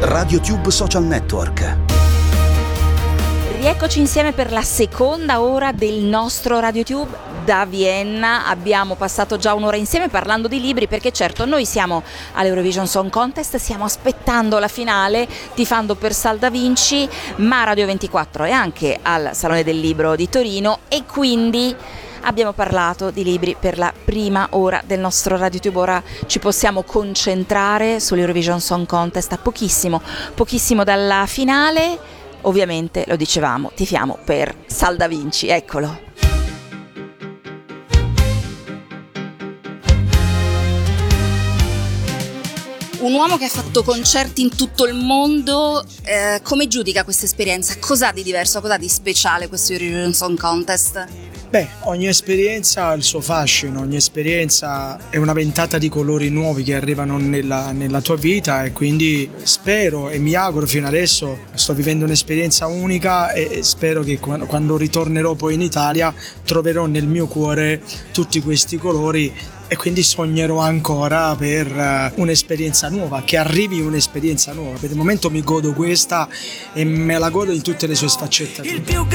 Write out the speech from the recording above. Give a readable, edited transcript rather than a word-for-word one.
RadioTube Social Network. Rieccoci insieme per la seconda ora del nostro RadioTube da Vienna. Abbiamo passato già un'ora insieme parlando di libri, perché certo noi siamo all'Eurovision Song Contest, stiamo aspettando la finale, tifando per Sal Da Vinci, ma Radio 24 è anche al Salone del Libro di Torino e quindi abbiamo parlato di libri per la prima ora del nostro RadioTube. Ora ci possiamo concentrare sull'Eurovision Song Contest, a pochissimo dalla finale. Ovviamente, lo dicevamo, tifiamo per Sal Da Vinci, eccolo. Un uomo che ha fatto concerti in tutto il mondo, come giudica questa esperienza? Cos'ha di diverso, cos'ha di speciale questo Eurovision Song Contest? Beh, ogni esperienza ha il suo fascino, ogni esperienza è una ventata di colori nuovi che arrivano nella tua vita, e quindi spero e mi auguro, fino adesso sto vivendo un'esperienza unica e spero che quando ritornerò poi in Italia troverò nel mio cuore tutti questi colori, e quindi sognerò ancora per un'esperienza nuova, che arrivi un'esperienza nuova. Per il momento mi godo questa e me la godo in tutte le sue sfaccettature.